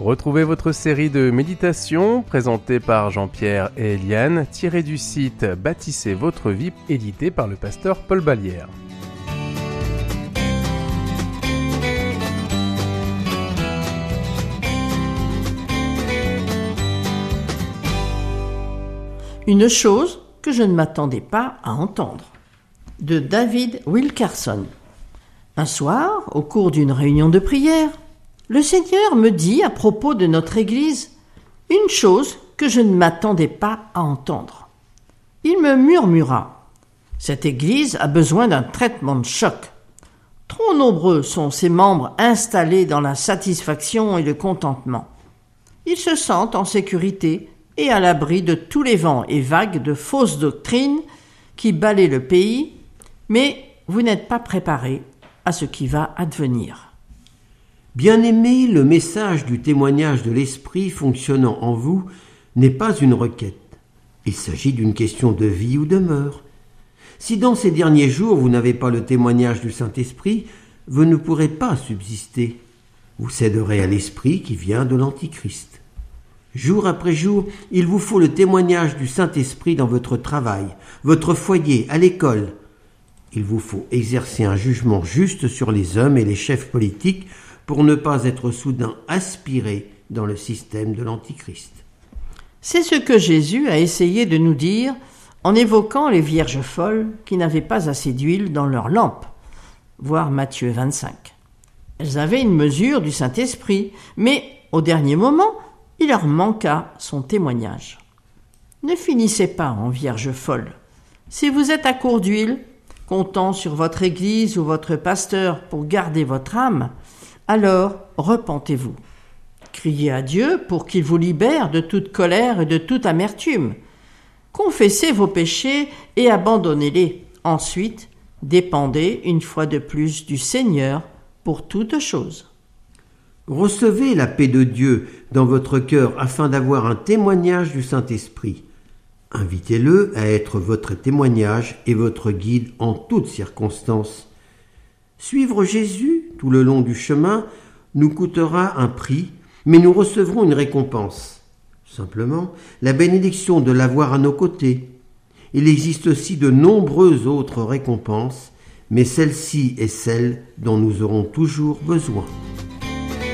Retrouvez votre série de méditations présentée par Jean-Pierre et Eliane, tirée du site Bâtissez votre vie, édité par le pasteur Paul Ballière. Une chose que je ne m'attendais pas à entendre, de David Wilkerson. Un soir, au cours d'une réunion de prière, le Seigneur me dit à propos de notre Église une chose que je ne m'attendais pas à entendre. Il me murmura « Cette Église a besoin d'un traitement de choc. Trop nombreux sont ses membres installés dans la satisfaction et le contentement. Ils se sentent en sécurité et à l'abri de tous les vents et vagues de fausses doctrines qui balaient le pays, mais vous n'êtes pas préparés à ce qui va advenir. » Bien-aimés, le message du témoignage de l'Esprit fonctionnant en vous n'est pas une requête. Il s'agit d'une question de vie ou de mort. Si dans ces derniers jours vous n'avez pas le témoignage du Saint-Esprit, vous ne pourrez pas subsister. Vous céderez à l'Esprit qui vient de l'Antichrist. Jour après jour, il vous faut le témoignage du Saint-Esprit dans votre travail, votre foyer, à l'école. Il vous faut exercer un jugement juste sur les hommes et les chefs politiques pour ne pas être soudain aspiré dans le système de l'Antichrist. C'est ce que Jésus a essayé de nous dire en évoquant les vierges folles qui n'avaient pas assez d'huile dans leurs lampes, voir Matthieu 25. Elles avaient une mesure du Saint-Esprit, mais au dernier moment, il leur manqua son témoignage. Ne finissez pas en vierge folle. Si vous êtes à court d'huile, comptant sur votre église ou votre pasteur pour garder votre âme, alors repentez-vous. Criez à Dieu pour qu'il vous libère de toute colère et de toute amertume. Confessez vos péchés et abandonnez-les. Ensuite, dépendez une fois de plus du Seigneur pour toutes choses. Recevez la paix de Dieu dans votre cœur afin d'avoir un témoignage du Saint-Esprit. Invitez-le à être votre témoignage et votre guide en toutes circonstances. Suivre Jésus tout le long du chemin nous coûtera un prix, mais nous recevrons une récompense. Simplement, la bénédiction de l'avoir à nos côtés. Il existe aussi de nombreuses autres récompenses, mais celle-ci est celle dont nous aurons toujours besoin.